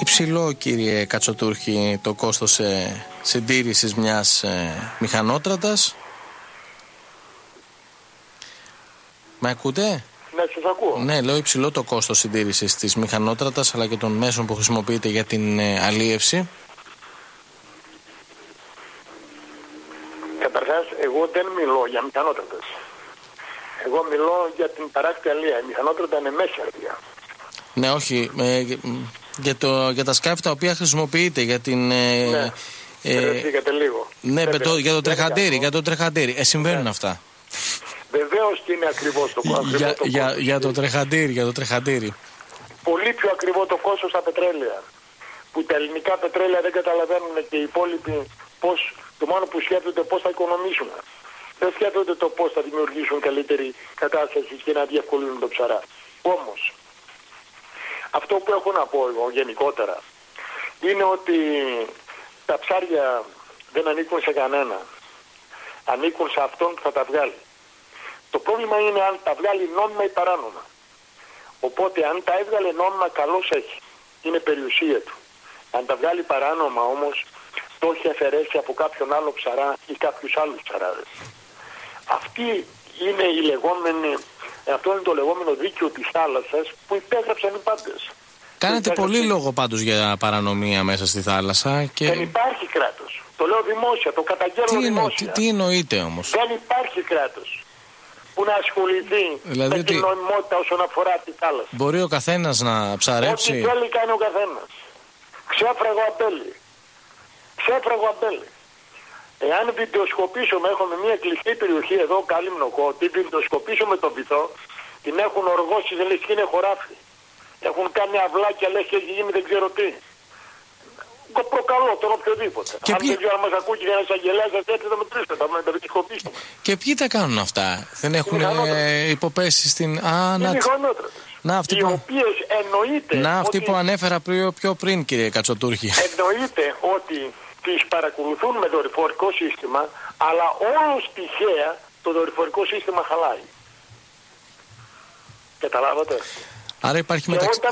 υψηλό, κύριε Κατσοτούρχη, το κόστος συντήρησης μιας μηχανότρατας. Με ακούτε? Ναι, σας ακούω. Ναι, λέω υψηλό το κόστος συντήρησης της μηχανότρατας αλλά και των μέσων που χρησιμοποιείται για την αλίευση. Καταρχάς, εγώ δεν μιλώ για μηχανότρατες. Εγώ μιλώ για την παράκτη αλία. Η μηχανότρατα είναι μέση αλία. Ναι, όχι. Για τα σκάφη τα οποία χρησιμοποιείται για την. Ναι. Λίγο. Ναι, για το τρεχαντήρι. Συμβαίνουν αυτά. Βεβαίως και είναι ακριβώς το κόστος. Για το τρεχαντήρι. Πολύ πιο ακριβό το κόστος στα πετρέλαια. Που τα ελληνικά πετρέλαια δεν καταλαβαίνουν και οι υπόλοιποι πώς, το μόνο που σκέφτονται πώς θα οικονομήσουν. Δεν σκέφτονται το πώς θα δημιουργήσουν καλύτερη κατάσταση και να διευκολύνουν το ψαρά. Όμως, αυτό που έχω να πω εγώ γενικότερα είναι ότι τα ψάρια δεν ανήκουν σε κανένα. Ανήκουν σε αυτόν που θα τα βγάλει. Το πρόβλημα είναι αν τα βγάλει νόμιμα ή παράνομα. Οπότε αν τα έβγαλε νόμιμα, καλώς έχει. Είναι περιουσία του. Αν τα βγάλει παράνομα όμως, το έχει αφαιρέσει από κάποιον άλλο ψαρά ή κάποιους άλλους ψαράδες. Αυτό είναι το λεγόμενο δίκαιο της θάλασσας που υπέγραψαν οι πάντες. Κάνετε πολύ λόγο πάντως για παρανομία μέσα στη θάλασσα. Και... Δεν υπάρχει κράτος. Το λέω δημόσια, το καταγγέλνω δημόσια. Τι εννοείται όμως? Δεν υπάρχει κράτος που να ασχοληθεί με την νομιμότητα όσον αφορά τη θάλασσα. Μπορεί ο καθένας να ψαρέψει. Ό,τι θέλει κάνει ο καθένας. Ξέφραγο αμπέλι. Εάν βιντεοσκοπήσουμε, έχουμε μια κλειστή περιοχή εδώ, Κάλυμνοκό, τι βιντεοσκοπήσουμε το βυθό, την έχουν οργώσει, λες και είναι χωράφι. Έχουν κάνει αυλάκια, λες και έχει γίνει δεν ξέρω τι. Το προκαλώ τον οποιοδήποτε. Αν δεν ξέρω αν μας ακούει και ένας αγγελέας, θα έρθει να μετρήσετε, θα βιντεοσκοπήσουμε. Και ποιοι τα κάνουν αυτά? Δεν έχουν υποπέσει στην... Οι μηχανότρατες. Οι οποίες εννοείται... Αυτοί που ανέφερα πιο πριν, κύριε Κατσοτούρχη. Εννοείται ότι τις παρακολουθούν με δορυφορικό σύστημα, αλλά όλος τυχαία το δορυφορικό σύστημα χαλάει. Καταλάβατε? Άρα υπάρχει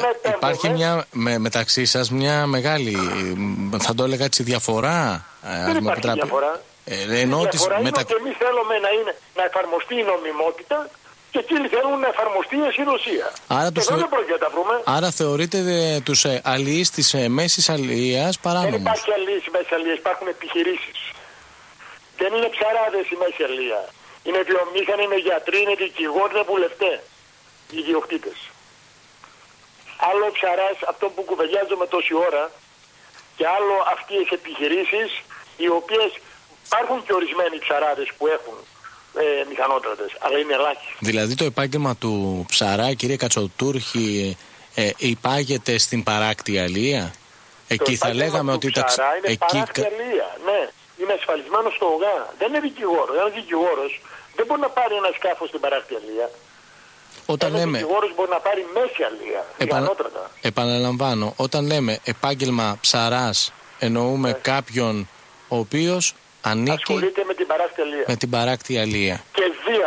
μεταξύ σας μια μεγάλη, θα το έλεγα έτσι, διαφορά. Δεν υπάρχει διαφορά. Διαφορά είναι ότι εμείς θέλουμε να εφαρμοστεί η νομιμότητα και εκείνοι θέλουν να εφαρμοστεί η αισιοδοσία. Άρα θεωρείτε τους αλληλείς της μέσης αλληλείας παράνομους? Δεν υπάρχει αλληλείς της μέσης αλληλείας, υπάρχουν επιχειρήσεις. Δεν είναι ψαράδες η μέση αλληλεία. Είναι βιομήχανοι, είναι γιατροί, είναι δικηγόροι, είναι βουλευτές οι ιδιοκτήτες. Άλλο ο ψαράς, αυτό που κουβεντιάζουμε τόση ώρα, και άλλο αυτές οι επιχειρήσεις, οι οποίες υπάρχουν και ορισμένοι ψαράδες που έχουν μηχανότρατες, αλλά είναι ελάχιστοι. Δηλαδή το επάγγελμα του ψαρά, κύριε Κατσοτούρχη, υπάγεται στην παράκτη αλία? Εκεί θα λέγαμε ότι τα ψαρά είναι παράκτη αλία, ναι. Είναι ασφαλισμένο στο ΟΓΑ. Δεν είναι δικηγόρος. Ένας δικηγόρος δεν μπορεί να πάρει ένα σκάφος στην παράκτη αλία. Ένας δικηγόρος μπορεί να πάρει μέση αλία, μηχανότρατα. Επαναλαμβάνω, όταν λέμε επάγγελμα ψαράς, εννοούμε κάποιον ο οποίος ασχολείται με την παράκτη αλία. Και ζει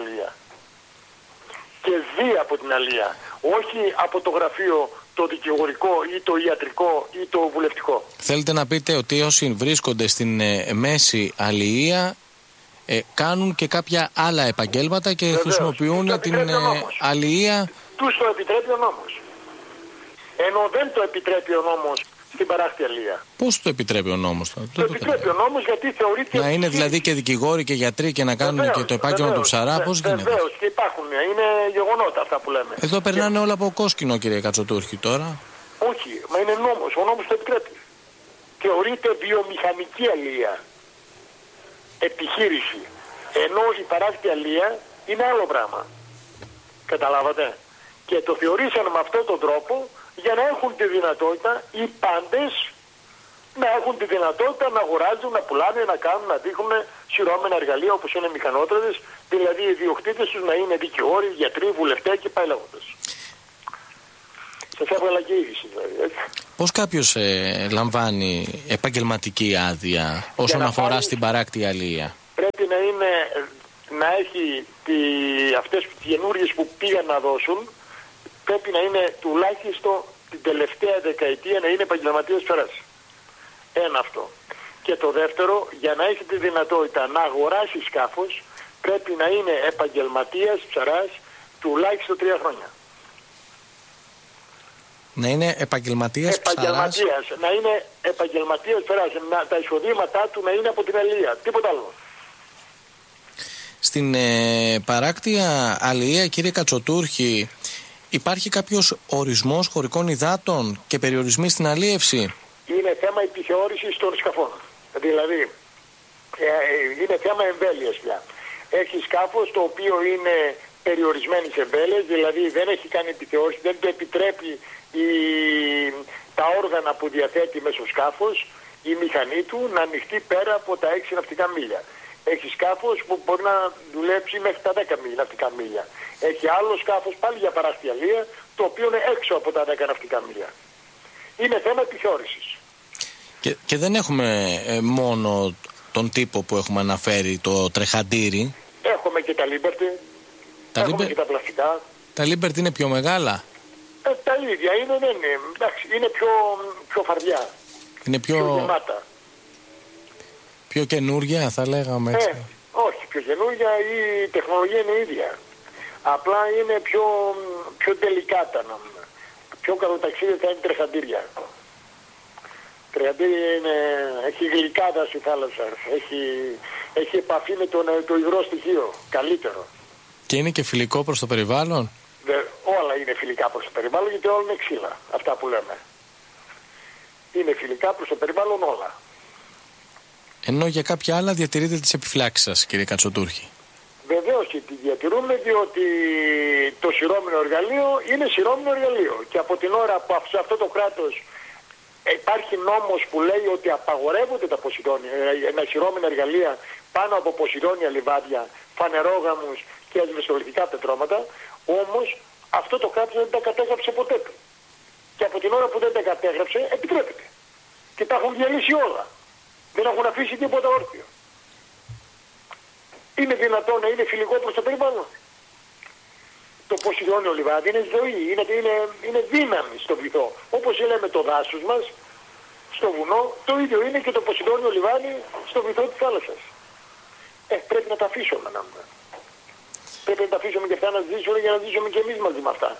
από την αλία. Όχι από το γραφείο το δικηγορικό ή το ιατρικό ή το βουλευτικό. Θέλετε να πείτε ότι όσοι βρίσκονται στην μέση αλία κάνουν και κάποια άλλα επαγγέλματα και χρησιμοποιούν την αλία? Τους το επιτρέπει ο νόμος. Ενώ δεν το επιτρέπει ο νόμος στην παράκτη αλία. Πώς το επιτρέπει ο νόμος? Το επιτρέπει ο νόμος γιατί θεωρείται... Να είναι δηλαδή και δικηγόροι και γιατροί και να κάνουν και το επάγγελμα του ψαρά, πώς γίνεται? Βεβαίως και υπάρχουν, είναι γεγονότα αυτά που λέμε. Εδώ περνάνε όλα από κόσκινο, κύριε Κατσοτούρχη, τώρα. Όχι, μα είναι νόμος, ο νόμος το επιτρέπει. Θεωρείται βιομηχανική αλία, επιχείρηση, ενώ η παράκτη αλία είναι άλλο πράγμα. Καταλάβατε? Και το θεωρήσαν με αυτόν τον τρόπο για να έχουν τη δυνατότητα οι πάντες να έχουν τη δυνατότητα να αγοράζουν, να πουλάνε, να κάνουν, να δείχνουν σειρώμενα εργαλεία όπως είναι μηχανότρατες, δηλαδή οι ιδιοκτήτες τους να είναι δικηγόροι, γιατροί, βουλευτές και πάει λέγοντας. Σας έβγαλα και είδηση δηλαδή, έτσι. Πώς κάποιος λαμβάνει επαγγελματική άδεια όσον αφορά στην παράκτη αλία? Πρέπει να έχει αυτές τις καινούριες που πήγαν να δώσουν, πρέπει να είναι τουλάχιστον την τελευταία δεκαετία να είναι επαγγελματίας ψαράς. Ένα αυτό. Και το δεύτερο, για να έχει τη δυνατότητα να αγοράσει σκάφος, πρέπει να είναι επαγγελματίας ψαράς τουλάχιστον 3 χρόνια. Να είναι επαγγελματίας ψαράς. Να είναι επαγγελματίας ψαράς. Τα εισοδήματά του να είναι από την αλία. Τίποτα άλλο. Στην παράκτια αλία, κύριε Κατσοτούρχη, υπάρχει κάποιος ορισμός χωρικών υδάτων και περιορισμοί στην αλίευση? Είναι θέμα επιθεώρησης των σκαφών. Δηλαδή, είναι θέμα εμβέλειας πια. Έχει σκάφος το οποίο είναι περιορισμένης εμβέλειας, δηλαδή δεν έχει κάνει επιθεώρηση, δεν το επιτρέπει τα όργανα που διαθέτει μέσω σκάφος, η μηχανή του να ανοιχτεί πέρα από τα 6 ναυτικά μίλια. Έχει σκάφος που μπορεί να δουλέψει μέχρι τα 10 ναυτικά μίλια. Έχει άλλο σκάφος πάλι για παράκτια αλία, το οποίο είναι έξω από τα 10 ναυτικά μίλια. Είναι θέμα επιθεώρησης. Και δεν έχουμε μόνο τον τύπο που έχουμε αναφέρει, το τρεχαντήρι. Έχουμε και τα Liberty, έχουμε και τα πλαστικά. Τα Liberty είναι πιο μεγάλα. Τα ίδια είναι, δεν είναι. Εντάξει, είναι πιο φαρδιά. Είναι πιο γεμάτα. Πιο καινούργια, θα λέγαμε έτσι. Όχι, πιο καινούργια, η τεχνολογία είναι ίδια. Απλά είναι πιο τελικάτα. Πιο καλοταξίδια θα είναι τρεχαντήρια. Τρεχαντήρια έχει γλυκάδα στη θάλασσα. Έχει επαφή με το υγρό στοιχείο. Καλύτερο. Και είναι και φιλικό προς το περιβάλλον. Όλα είναι φιλικά προς το περιβάλλον, γιατί όλα είναι ξύλα. Αυτά που λέμε. Είναι φιλικά προς το περιβάλλον όλα. Ενώ για κάποια άλλα διατηρείτε τις επιφυλάξεις σας, κύριε Κατσοτούρχη. Βεβαίως και τη διατηρούμε, διότι το σειρώμενο εργαλείο είναι σειρώμενο εργαλείο. Και από την ώρα που σε αυτό το κράτος υπάρχει νόμος που λέει ότι απαγορεύονται τα σειρώμενα εργαλεία πάνω από ποσειδόνια λιβάδια, φανερόγαμους και ασβεστολιθικά πετρώματα, όμως αυτό το κράτος δεν τα κατέγραψε ποτέ του. Και από την ώρα που δεν τα κατέγραψε, επιτρέπεται. Και τα έχουν διαλύσει όλα. Δεν έχουν αφήσει τίποτα όρθιο. Είναι δυνατόν να είναι φιλικό προς το περιβάλλον? Το ποσειδόνιο λιβάδι είναι ζωή, είναι δύναμη στο βυθό. Όπως λέμε το δάσος μας, στο βουνό, το ίδιο είναι και το ποσειδόνιο λιβάδι στο βυθό της θάλασσας. Πρέπει να τα αφήσουμε Πρέπει να τα αφήσουμε και αυτά να ζήσουμε για να ζήσουμε και εμείς μαζί με αυτά.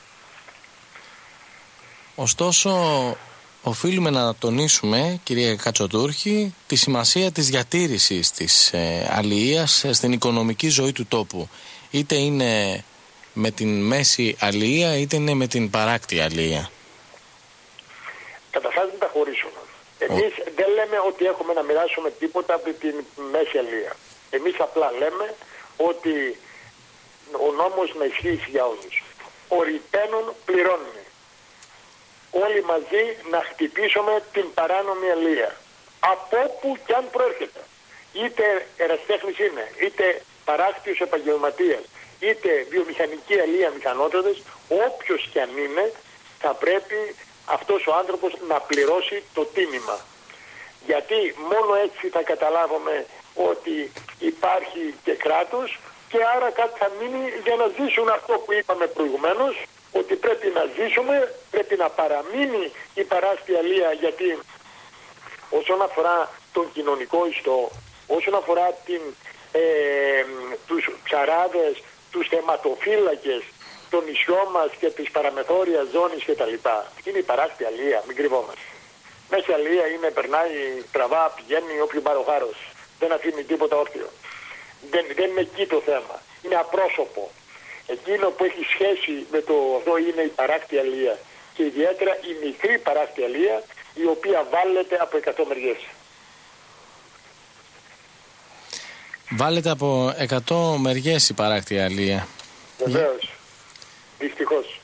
Ωστόσο, οφείλουμε να τονίσουμε, κύριε Κατσοτούρχη, τη σημασία της διατήρησης της αλιείας στην οικονομική ζωή του τόπου. Είτε είναι με την μέση αλιεία, είτε είναι με την παράκτη αλιεία. Καταρχάς μην τα χωρίσουμε. Εμείς δεν λέμε ότι έχουμε να μοιράσουμε τίποτα από την μέση αλιεία. Εμείς απλά λέμε ότι ο νόμος να ισχύει για όλους. Ο ρηταίνων πληρώνει. Όλοι μαζί να χτυπήσουμε την παράνομη αλία. Από όπου κι αν προέρχεται. Είτε ερασιτέχνης είναι, είτε παράκτιος επαγγελματίας, είτε βιομηχανική αλία μηχανότατες, όποιος κι αν είναι, θα πρέπει αυτός ο άνθρωπος να πληρώσει το τίμημα. Γιατί μόνο έτσι θα καταλάβουμε ότι υπάρχει και κράτος και άρα κάτι θα μείνει για να ζήσουν αυτό που είπαμε προηγουμένως, ότι πρέπει να ζήσουμε, πρέπει να παραμείνει η παράκτια αλία, γιατί όσον αφορά τον κοινωνικό ιστό, όσον αφορά τους ψαράδες, τους θεματοφύλακες, το νησιό μας και τις παραμεθόριας ζώνης κτλ. Είναι η παράκτια αλία, μην κρυβόμαστε. Μέσα αλία είναι, περνάει, τραβά, πηγαίνει όποιο πάρει ο χάρος. Δεν αφήνει τίποτα όρθιο. Δεν είναι εκεί το θέμα. Είναι απρόσωπο. Εκείνο που έχει σχέση με το αυτό είναι η παράκτια αλία. Και ιδιαίτερα η μικρή παράκτια αλία, η οποία βάλεται από 100 μεριές. Βάλετε από 100 μεριές η παράκτια αλία. Βεβαίως. Δυστυχώς.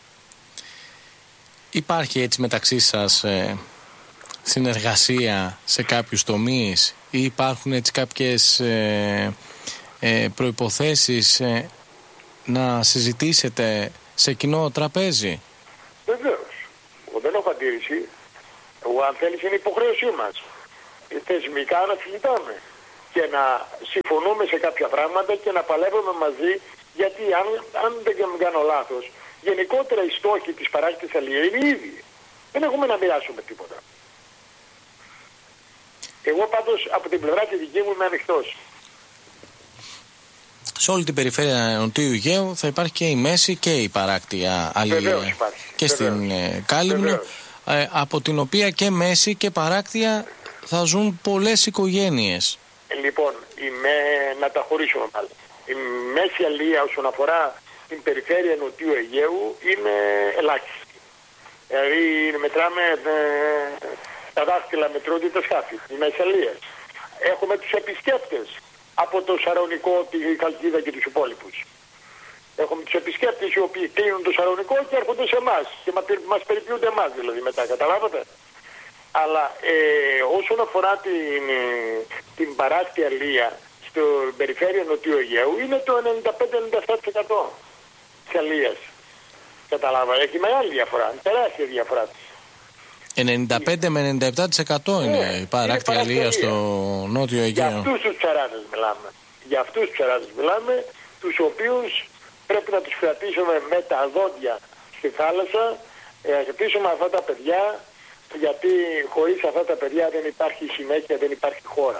Υπάρχει έτσι μεταξύ σας συνεργασία σε κάποιους τομείς ή υπάρχουν έτσι κάποιες προϋποθέσεις να συζητήσετε σε κοινό τραπέζι? Βεβαίως. Εγώ δεν έχω αντίρρηση. Εγώ αν θέλεις είναι υποχρέωσή μας. Θεσμικά να συζητάμε και να συμφωνούμε σε κάποια πράγματα και να παλεύουμε μαζί, γιατί αν δεν κάνω λάθος, γενικότερα οι στόχοι της παράκτης αλληλείας είναι οι ίδιοι. Δεν έχουμε να μοιράσουμε τίποτα. Εγώ πάντως από την πλευρά τη δική μου είμαι ανοιχτός. Σε όλη την περιφέρεια Νοτιού Αιγαίου θα υπάρχει και η μέση και η παράκτια αλληλεία και στην Κάλυμνο, από την οποία και μέση και παράκτια θα ζουν πολλές οικογένειες. Λοιπόν, να τα χωρίσουμε πάλι. Η μέση αλληλεία όσον αφορά την περιφέρεια Νοτιού Αιγαίου είναι ελάχιστη. Δηλαδή μετράμε τα δάχτυλα, μετρούνται τα σκάφη, η μέση αλληλεία. Έχουμε τους επισκέπτες από το Σαρονικό, τη Χαλκίδα και τους υπόλοιπους. Έχουμε τους επισκέπτες οι οποίοι κλείνουν το Σαρονικό και έρχονται σε εμάς και μας περιποιούνται εμάς δηλαδή μετά, καταλάβατε. Αλλά όσον αφορά την παράκτη αλληλεία στην περιφέρεια Νοτιού Αιγαίου είναι το 95-97% της αλληλείας. Καταλάβατε, έχει μεγάλη διαφορά, τεράστια διαφορά. 95 με 97% είναι η παράκτη αλληλεία στο Νότιο Αιγαίο. Για αυτούς τους ψαράδες μιλάμε. Για αυτούς τους ψαράδες μιλάμε, τους οποίους πρέπει να τους κρατήσουμε με τα δόντια στη θάλασσα, να κρατήσουμε αυτά τα παιδιά, γιατί χωρίς αυτά τα παιδιά δεν υπάρχει συνέχεια, δεν υπάρχει χώρα.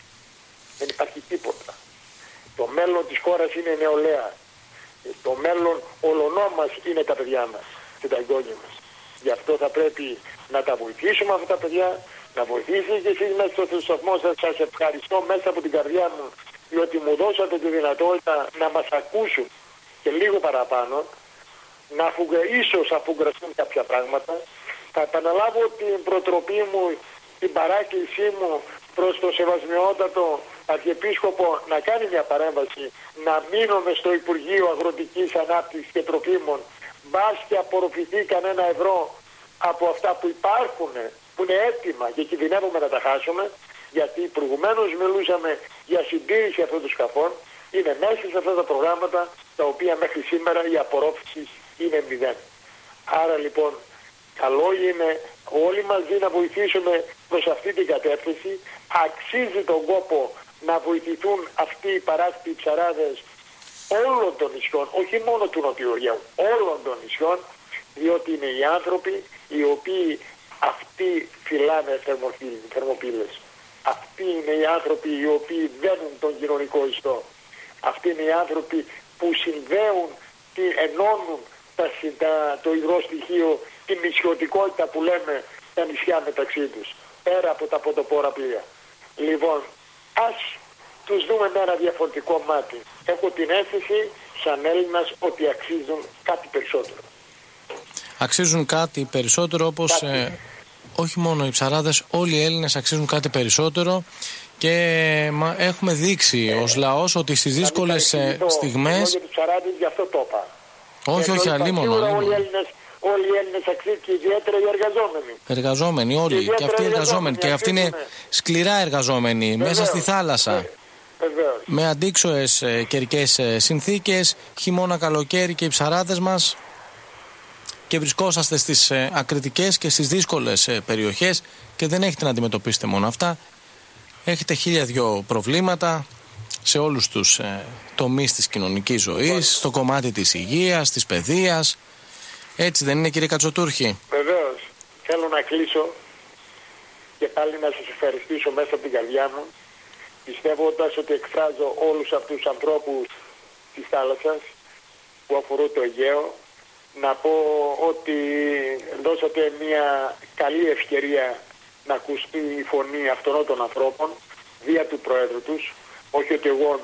Δεν υπάρχει τίποτα. Το μέλλον της χώρας είναι η νεολαία. Το μέλλον ολονό μας είναι τα παιδιά μας και τα εγγόνια μας. Γι' αυτό θα πρέπει να τα βοηθήσουμε αυτά τα παιδιά, να βοηθήσετε και εσείς μέσα στο σταθμό σας. Σας ευχαριστώ μέσα από την καρδιά μου, διότι μου δώσατε τη δυνατότητα να μας ακούσουν και λίγο παραπάνω, να ίσως αφουγκραστούν κάποια πράγματα. Θα επαναλάβω την προτροπή μου, την παράκλησή μου προς το Σεβασμιότατο Αρχιεπίσκοπο να κάνει μια παρέμβαση, να μείνουμε στο Υπουργείο Αγροτικής Ανάπτυξης και Τροφίμων, μπας και απορροφηθεί κανένα ευρώ από αυτά που υπάρχουν, που είναι έτοιμα και κινδυνεύουμε να τα χάσουμε, γιατί προηγουμένως μιλούσαμε για συντήρηση αυτών των σκαφών, είναι μέσα σε αυτά τα προγράμματα τα οποία μέχρι σήμερα η απορρόφηση είναι 0. Άρα λοιπόν καλό είναι όλοι μαζί να βοηθήσουμε προς αυτή την κατεύθυνση. Αξίζει τον κόπο να βοηθηθούν αυτοί οι παράκτοι ψαράδες όλων των νησιών, όχι μόνο του Νοτιού Αιγαίου, όλων των νησιών, διότι είναι οι άνθρωποι οι οποίοι αυτοί φυλάνε θερμοπύλες. Αυτοί είναι οι άνθρωποι οι οποίοι δένουν τον κοινωνικό ιστό. Αυτοί είναι οι άνθρωποι που συνδέουν, ενώνουν το υγρό στοιχείο, την νησιωτικότητα που λέμε τα νησιά μεταξύ τους, πέρα από τα πρωτοπόρα πλοία. Λοιπόν, ας τους δούμε με ένα διαφορετικό μάτι. Έχω την αίσθηση σαν Έλληνας ότι αξίζουν κάτι περισσότερο. Αξίζουν κάτι περισσότερο, όπως όχι μόνο οι ψαράδες, όλοι οι Έλληνες αξίζουν κάτι περισσότερο και έχουμε δείξει ως λαός ότι στις δύσκολες στιγμές... Για τους ψαράδες γι' αυτό το είπα. Όχι, αλλήμον. Όλοι οι Έλληνες αξίζουν και ιδιαίτερα οι εργαζόμενοι. Εργαζόμενοι όλοι. Και αυτοί οι εργαζόμενοι. Και αυτοί είναι σκληρά εργαζόμενοι. Βεβαίως, μέσα στη θάλασσα. Βεβαίως. Με αντίξωες καιρικές συνθήκες, χειμώνα, καλοκαίρι και οι ψαράδες μας. Και βρισκόσαστε στις ακριτικές και στις δύσκολες περιοχές και δεν έχετε να αντιμετωπίσετε μόνο αυτά. Έχετε 1002 προβλήματα σε όλους τους τομείς της κοινωνικής ζωής, στο κομμάτι της υγείας, της παιδείας. Έτσι δεν είναι, κύριε Κατσοτούρχη? Βεβαίως. Θέλω να κλείσω και πάλι να σας ευχαριστήσω μέσα από την καρδιά μου, πιστεύοντας ότι εκφράζω όλους αυτούς τους ανθρώπους της θάλασσας που αφορούν το Αιγαίο, να πω ότι δώσατε μια καλή ευκαιρία να ακουστεί η φωνή αυτών των ανθρώπων δια του Προέδρου τους. Όχι ότι εγώ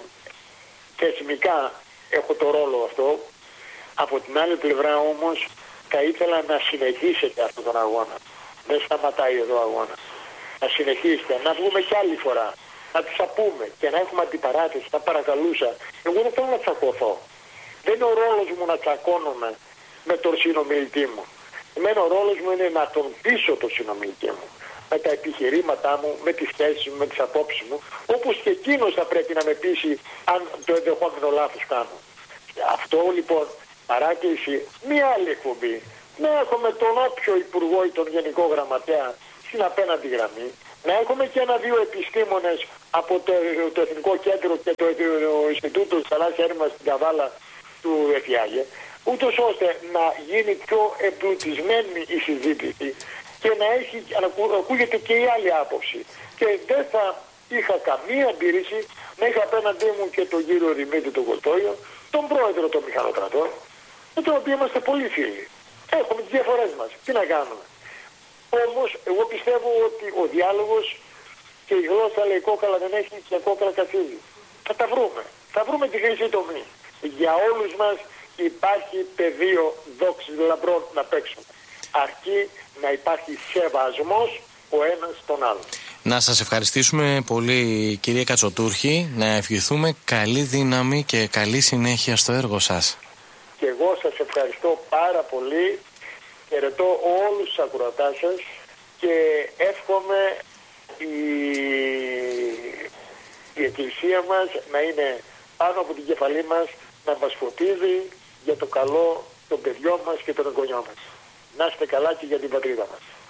θεσμικά έχω το ρόλο αυτό. Από την άλλη πλευρά όμως θα ήθελα να συνεχίσετε αυτόν τον αγώνα. Δεν σταματάει εδώ ο αγώνας. Να συνεχίσετε, να βγούμε κι άλλη φορά, να τους απούμε και να έχουμε αντιπαράθεση. Θα παρακαλούσα. Εγώ δεν θέλω να τσακωθώ. Δεν είναι ο ρόλος μου να τσακώνομαι με τον συνομιλητή μου. Εμένα ο ρόλος μου είναι να τον πείσω τον συνομιλητή μου. Με τα επιχειρήματά μου, με τις θέσεις μου, με τις απόψεις μου, όπως και εκείνος θα πρέπει να με πείσει αν το ενδεχόμενο λάθος κάνω. Αυτό λοιπόν, παράκληση, μία άλλη εκπομπή. Να έχουμε τον όποιο υπουργό ή τον γενικό γραμματέα στην απέναντι γραμμή, να έχουμε και ένα-δύο επιστήμονες από το Εθνικό Κέντρο και το Ινστιτούτο της Θαλάσσιας Έρευνας στην Καβάλα του ΕΦΙΑΓΕ, ούτως ώστε να γίνει πιο εμπλουτισμένη η συζήτηση και να ακούγεται και η άλλη άποψη. Και δεν θα είχα καμία αντίρρηση να είχα απέναντί μου και τον κύριο Δημήτρη τον Κοστόλιο, τον πρόεδρο των μηχανοκρατών, με τον οποίο είμαστε πολύ φίλοι. Έχουμε τις διαφορές μας. Τι να κάνουμε. Όμως, εγώ πιστεύω ότι ο διάλογος και η γλώσσα λέει κόκαλα δεν έχει και κόκαλα καθίζει. Θα τα βρούμε. Θα βρούμε τη χρυσή τομή. Για όλους μας υπάρχει πεδίο δόξης λαμπρών να παίξουμε. Αρκεί να υπάρχει σεβασμός ο ένας τον άλλον. Να σας ευχαριστήσουμε πολύ, κύριε Κατσοτούρχη, να ευχηθούμε καλή δύναμη και καλή συνέχεια στο έργο σας. Και εγώ σας ευχαριστώ πάρα πολύ, χαιρετώ όλους τους ακροατάς σας και εύχομαι η Εκκλησία μας να είναι πάνω από την κεφαλή μας, να μας φωτίζει για το καλό των παιδιών μας και των εγγονιών μας. Να είστε καλά και για την πατρίδα μας.